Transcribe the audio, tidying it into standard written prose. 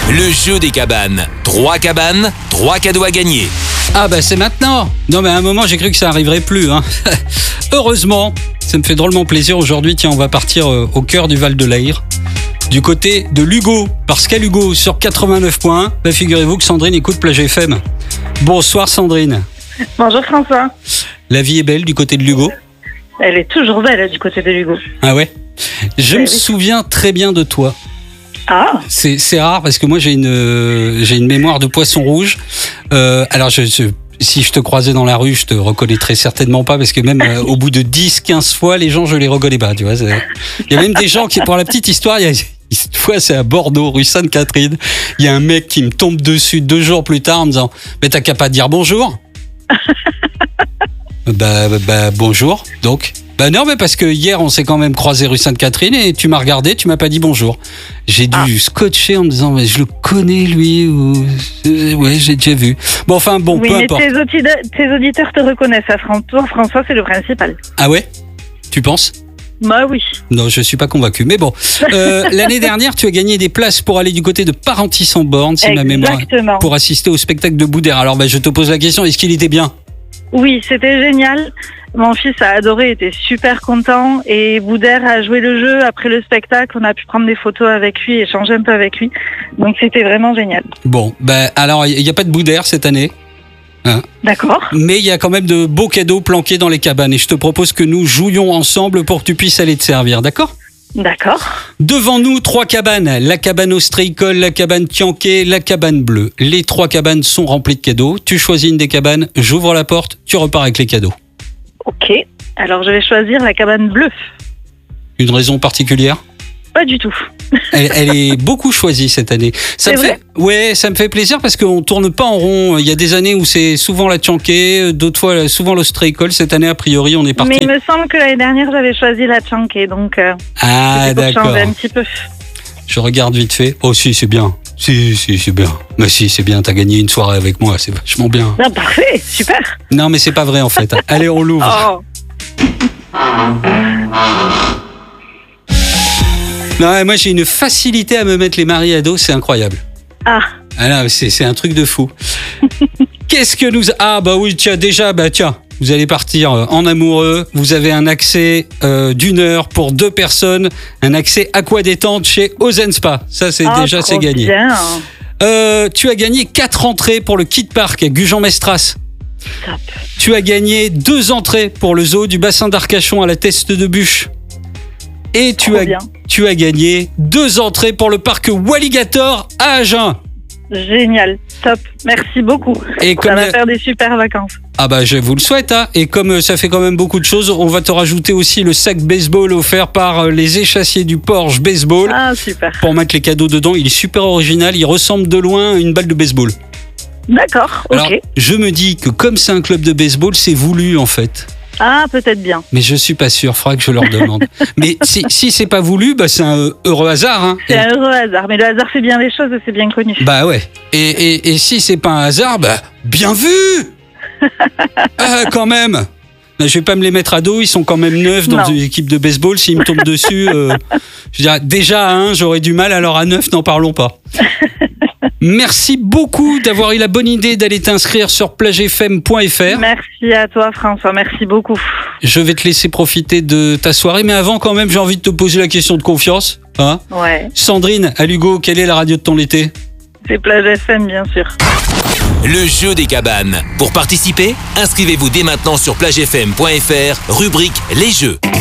Le jeu des cabanes. 3 cabanes, 3 cadeaux à gagner. Ah bah c'est maintenant. Non mais à un moment j'ai cru que ça arriverait plus. Heureusement, ça me fait drôlement plaisir aujourd'hui. Tiens, on va partir au cœur du Val de l'Aïr, du côté de Lugo. Parce qu'à Lugo, sur 89.1, bah figurez-vous que Sandrine écoute Plage FM. Bonsoir Sandrine. Bonjour François. La vie est belle du côté de Lugo? Elle est toujours belle du côté de Lugo. Ah ouais? Je me souviens très bien de toi. Ah. C'est rare parce que moi j'ai une mémoire de poisson rouge. Alors si je te croisais dans la rue, je te reconnaîtrais certainement pas parce que même au bout de 10-15 fois, les gens je les reconnais pas. Tu vois, il y a même des gens qui, pour la petite histoire, cette fois c'est à Bordeaux, rue Sainte-Catherine. Il y a un mec qui me tombe dessus 2 jours plus tard en me disant mais t'as qu'à pas dire bonjour. bah bonjour donc. Bah non, mais parce que hier on s'est quand même croisé rue Sainte-Catherine et tu m'as regardé, tu m'as pas dit bonjour. J'ai dû scotcher en me disant mais je le connais lui ou ouais j'ai déjà vu. Bon enfin bon oui, peu mais importe. Tes auditeurs te reconnaissent, François, c'est le principal. Ah ouais? Tu penses? Bah oui. Non, je suis pas convaincu. Mais bon, l'année dernière tu as gagné des places pour aller du côté de Parentis-en-Born, si ma mémoire, pour assister au spectacle de Boudère. Alors je te pose la question, est-ce qu'il était bien? Oui, c'était génial. Mon fils a adoré, était super content et Boudère a joué le jeu. Après le spectacle, on a pu prendre des photos avec lui, échanger un peu avec lui. Donc c'était vraiment génial. Bon, alors il n'y a pas de Boudère cette année. Hein. D'accord. Mais il y a quand même de beaux cadeaux planqués dans les cabanes et je te propose que nous jouions ensemble pour que tu puisses aller te servir, d'accord? D'accord. Devant nous, 3 cabanes. La cabane ostréicole, la cabane Tianquet, la cabane bleue. Les 3 cabanes sont remplies de cadeaux. Tu choisis une des cabanes, j'ouvre la porte, tu repars avec les cadeaux. Ok. Alors je vais choisir la cabane bleue. Une raison particulière? Pas du tout. Elle est beaucoup choisie cette année. Ça me fait plaisir parce qu'on tourne pas en rond. Il y a des années où c'est souvent la Tianquet, d'autres fois souvent l'ostréicole. Cette année, a priori, on est parti. Mais il me semble que l'année dernière, j'avais choisi la Tianquet, donc d'accord. Changer un petit peu. Je regarde vite fait. Oh si, c'est bien. Si, c'est bien. Mais si, c'est bien. T'as gagné une soirée avec moi. C'est vachement bien. Ah, parfait, super. Non, mais c'est pas vrai en fait. Allez, on l'ouvre. Oh. Non, moi j'ai une facilité à me mettre les maris à dos, c'est incroyable. Ah là, c'est un truc de fou. Qu'est-ce que nous... Ah bah oui, tiens, vous allez partir en amoureux. Vous avez un accès d'1 heure pour 2 personnes, un accès aqua-détente chez Ozen Spa. Ça, c'est gagné. Bien. Tu as gagné 4 entrées pour le Kid Park à Gujan-Mestras. Top. Tu as gagné 2 entrées pour le zoo du bassin d'Arcachon à la Teste de Bûche. Et tu as gagné 2 entrées pour le parc Walligator à Agen. Génial, top, merci beaucoup. Et ça va faire des super vacances. Ah bah je vous le souhaite, hein. Et comme ça fait quand même beaucoup de choses, on va te rajouter aussi le sac baseball offert par les échassiers du Porsche Baseball. Ah super. Pour mettre les cadeaux dedans, il est super original, il ressemble de loin à une balle de baseball. D'accord, ok. Alors, je me dis que comme c'est un club de baseball, c'est voulu en fait. Ah, peut-être bien. Mais je suis pas sûr, faudra que je leur demande. Mais si c'est pas voulu, c'est un heureux hasard. Hein. C'est un heureux hasard, mais le hasard fait bien les choses, c'est bien connu. Bah ouais. Et si c'est pas un hasard, bien vu. Quand même. Je vais pas me les mettre à dos, ils sont quand même 9 dans une équipe de baseball. S'ils me tombent dessus, je dirais, déjà à 1, j'aurais du mal, alors à 9, n'en parlons pas. Merci beaucoup d'avoir eu la bonne idée d'aller t'inscrire sur plagefm.fr. Merci à toi François, merci beaucoup. Je vais te laisser profiter de ta soirée, mais avant quand même j'ai envie de te poser la question de confiance. Hein? Ouais. Sandrine, à Lugo, quelle est la radio de ton été? C'est Plage FM bien sûr. Le jeu des cabanes. Pour participer, inscrivez-vous dès maintenant sur plagefm.fr, rubrique Les Jeux.